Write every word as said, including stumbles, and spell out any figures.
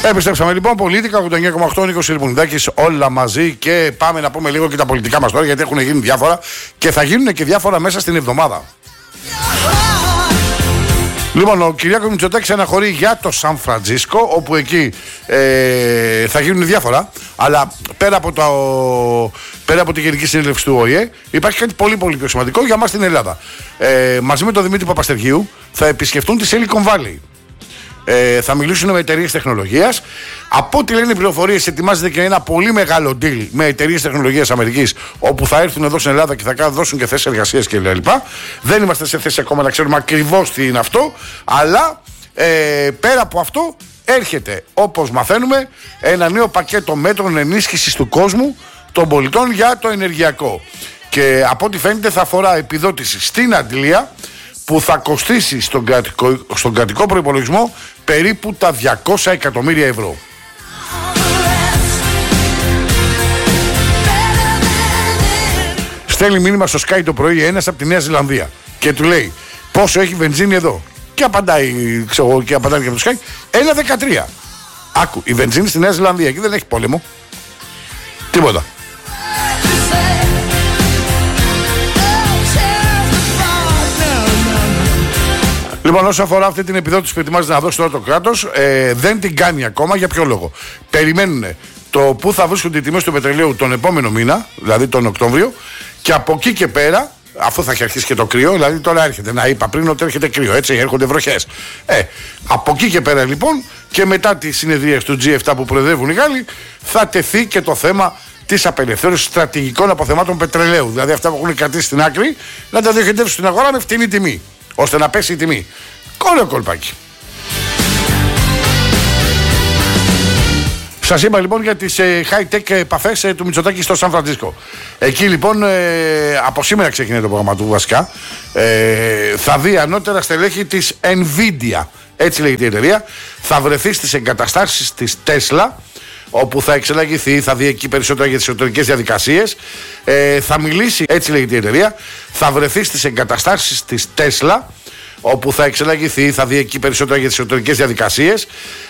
Επιστρέψαμε λοιπόν. Πολίτικα ογδόντα εννιά κόμμα οκτώ, Νίκος Ιρμουνιδάκης, όλα μαζί. Και πάμε να πούμε λίγο και τα πολιτικά μας τώρα, γιατί έχουν γίνει διάφορα και θα γίνουν και διάφορα μέσα στην εβδομάδα. Λοιπόν, ο Κυριάκος Μητσοτάκης αναχωρεί για το Σαν Φραντζίσκο, όπου εκεί ε, θα γίνουν διάφορα. Αλλά πέρα από, το, πέρα από τη Γενική Συνέλευση του Ο Η Ε, υπάρχει κάτι πολύ πολύ πιο σημαντικό για μας στην Ελλάδα. Ε, μαζί με τον Δημήτρη Παπαστεργίου θα επισκεφτούν τη Silicon Valley. Ε, θα μιλήσουν με εταιρείες τεχνολογίας. Από ό,τι λένε οι πληροφορίες, ετοιμάζεται και ένα πολύ μεγάλο deal με εταιρείες τεχνολογίας Αμερικής, όπου θα έρθουν εδώ στην Ελλάδα και θα δώσουν και θέσεις εργασίας κλπ. Δεν είμαστε σε θέση ακόμα να ξέρουμε ακριβώς τι είναι αυτό, αλλά ε, πέρα από αυτό έρχεται, όπως μαθαίνουμε, ένα νέο πακέτο μέτρων ενίσχυσης του κόσμου των πολιτών για το ενεργειακό. Και από ό,τι φαίνεται θα αφορά επιδότηση στην Αντλία, που θα κοστίσει στον κρατικό, στον κρατικό προϋπολογισμό περίπου τα διακόσια εκατομμύρια ευρώ. Στέλνει μήνυμα στο Sky το πρωί ένας από τη Νέα Ζηλανδία και του λέει πόσο έχει βενζίνη εδώ. Και απαντάει, ξέρω, και απαντάει και από το Sky, ένα δεκατρία. Άκου, η βενζίνη στη Νέα Ζηλανδία εκεί δεν έχει πόλεμο. Τίποτα. Λοιπόν, όσο αφορά αυτή την επιδότηση που ετοιμάζεται να δώσει τώρα το κράτος, ε, δεν την κάνει ακόμα. Για ποιο λόγο? Περιμένουν το πού θα βρίσκονται οι τιμές του πετρελαίου τον επόμενο μήνα, δηλαδή τον Οκτώβριο, και από εκεί και πέρα, αφού θα έχει αρχίσει και το κρύο, δηλαδή τώρα έρχεται, να είπα πριν ότι έρχεται κρύο, έτσι, έρχονται βροχές. Ε, από εκεί και πέρα λοιπόν, και μετά τη συνεδρία του τζι επτά που προεδρεύουν οι Γάλλοι, θα τεθεί και το θέμα της απελευθέρωσης στρατηγικών αποθεμάτων πετρελαίου. Δηλαδή αυτά που έχουν κρατήσει στην άκρη, να τα διοχετεύσουν στην αγορά με φτηνή τιμή, ώστε να πέσει η τιμή. Κόλλο κολπάκι. Σας είπα λοιπόν για τις ε, high-tech επαφές ε, του Μητσοτάκη στο Σαν Φραντζίσκο. Εκεί λοιπόν ε, από σήμερα ξεκινάει το πρόγραμμα του βασικά. Ε, θα δει ανώτερα στελέχη της Nvidia, έτσι λέγεται η εταιρεία. Θα βρεθεί στις εγκαταστάσεις της Tesla, όπου θα εξελαγηθεί, θα δει εκεί περισσότερα για τις εσωτερικές διαδικασίες. Ε, θα μιλήσει, έτσι λέγεται η εταιρεία, θα βρεθεί στις εγκαταστάσεις της Tesla, όπου θα εξελαγηθεί, θα δει εκεί περισσότερα για τις εσωτερικές διαδικασίες.